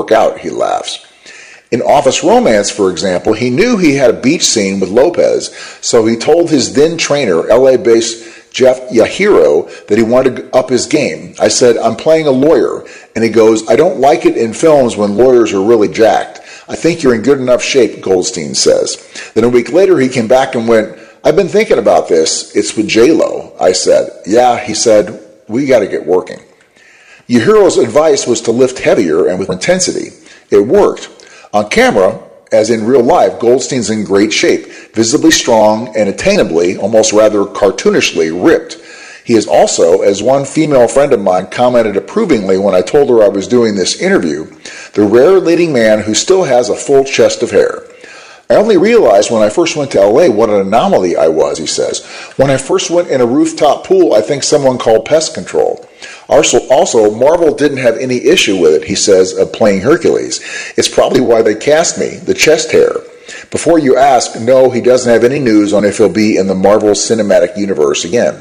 work out, he laughs. In Office Romance, for example, he knew he had a beach scene with Lopez, so he told his then trainer, LA-based Jeff Yahiro, that he wanted to up his game. I said, I'm playing a lawyer, and he goes, I don't like it in films when lawyers are really jacked. I think you're in good enough shape, Goldstein says. Then a week later, he came back and went, I've been thinking about this. It's with J-Lo. I said, yeah, he said, we got to get working. Yahiro's advice was to lift heavier and with intensity. It worked. On camera, as in real life, Goldstein's in great shape, visibly strong and attainably, almost rather cartoonishly, ripped. He is also, as one female friend of mine commented approvingly when I told her I was doing this interview, the rare leading man who still has a full chest of hair. I only realized when I first went to LA what an anomaly I was, he says. When I first went in a rooftop pool, I think someone called pest control. Also, Marvel didn't have any issue with it, he says, of playing Hercules. It's probably why they cast me, the chest hair. Before you ask, no, he doesn't have any news on if he'll be in the Marvel Cinematic Universe again.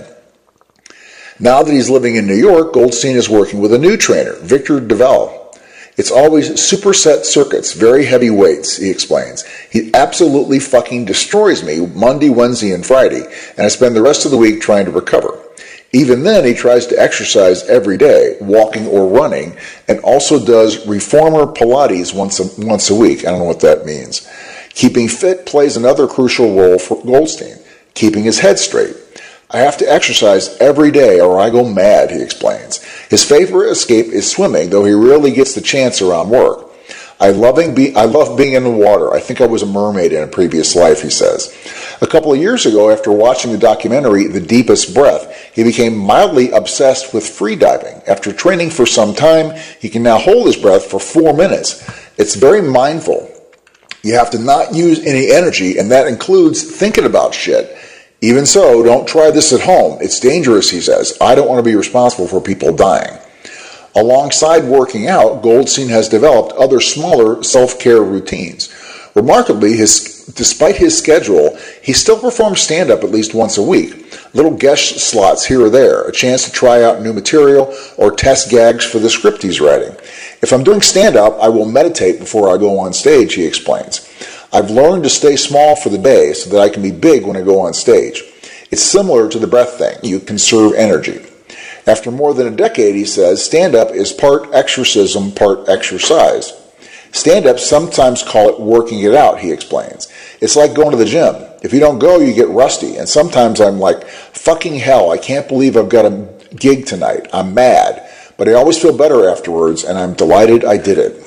Now that he's living in New York, Goldstein is working with a new trainer, Victor Duval. It's always superset circuits, very heavy weights, he explains. He absolutely fucking destroys me Monday, Wednesday, and Friday, and I spend the rest of the week trying to recover. Even then, he tries to exercise every day, walking or running, and also does reformer Pilates once a week. I don't know what that means. Keeping fit plays another crucial role for Goldstein, keeping his head straight. I have to exercise every day or I go mad, he explains. His favorite escape is swimming, though he rarely gets the chance around work. I love being in the water. I think I was a mermaid in a previous life, he says. A couple of years ago, after watching the documentary The Deepest Breath, he became mildly obsessed with freediving. After training for some time, he can now hold his breath for 4 minutes. It's very mindful. You have to not use any energy, and that includes thinking about shit. Even so, don't try this at home. It's dangerous, he says. I don't want to be responsible for people dying. Alongside working out, Goldstein has developed other smaller self-care routines. Remarkably, despite his schedule, he still performs stand-up at least once a week. Little guest slots here or there, a chance to try out new material or test gags for the script he's writing. If I'm doing stand-up, I will meditate before I go on stage, he explains. I've learned to stay small for the day so that I can be big when I go on stage. It's similar to the breath thing. You conserve energy. After more than a decade, he says, stand-up is part exorcism, part exercise. Stand-ups sometimes call it working it out, he explains. It's like going to the gym. If you don't go, you get rusty. And sometimes I'm like, fucking hell, I can't believe I've got a gig tonight. I'm mad. But I always feel better afterwards, and I'm delighted I did it.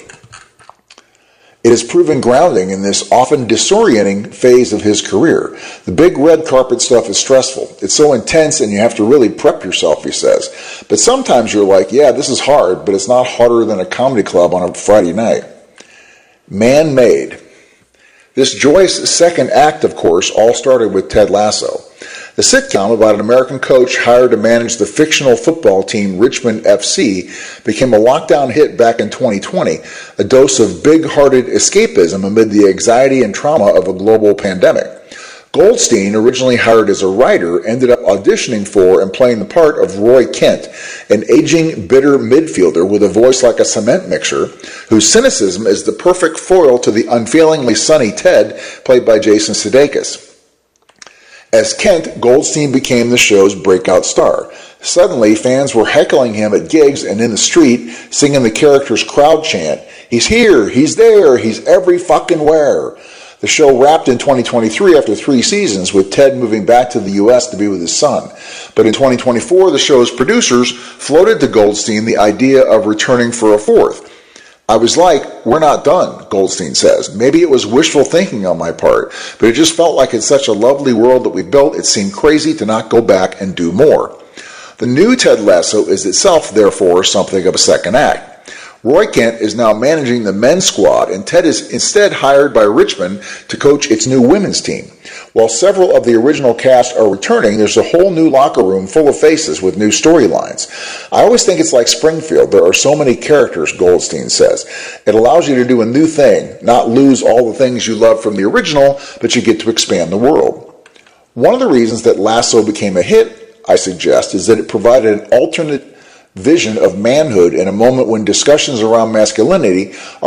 It has proven grounding in this often disorienting phase of his career. The big red carpet stuff is stressful. It's so intense and you have to really prep yourself, he says. But sometimes you're like, yeah, this is hard, but it's not harder than a comedy club on a Friday night. Man-made. This joyous second act, of course, all started with Ted Lasso. The sitcom about an American coach hired to manage the fictional football team Richmond FC became a lockdown hit back in 2020, a dose of big-hearted escapism amid the anxiety and trauma of a global pandemic. Goldstein, originally hired as a writer, ended up auditioning for and playing the part of Roy Kent, an aging, bitter midfielder with a voice like a cement mixer, whose cynicism is the perfect foil to the unfailingly sunny Ted, played by Jason Sudeikis. As Kent, Goldstein became the show's breakout star. Suddenly, fans were heckling him at gigs and in the street, singing the character's crowd chant, "He's here, he's there, he's every fucking where." The show wrapped in 2023 after 3 seasons, with Ted moving back to the U.S. to be with his son. But in 2024, the show's producers floated to Goldstein the idea of returning for a 4th. I was like, we're not done, Goldstein says. Maybe it was wishful thinking on my part, but it just felt like it's such a lovely world that we built, it seemed crazy to not go back and do more. The new Ted Lasso is itself, therefore, something of a second act. Roy Kent is now managing the men's squad, and Ted is instead hired by Richmond to coach its new women's team. While several of the original cast are returning, there's a whole new locker room full of faces with new storylines. I always think it's like Springfield. There are so many characters, Goldstein says. It allows you to do a new thing, not lose all the things you love from the original, but you get to expand the world. One of the reasons that Lasso became a hit, I suggest, is that it provided an alternate vision of manhood in a moment when discussions around masculinity are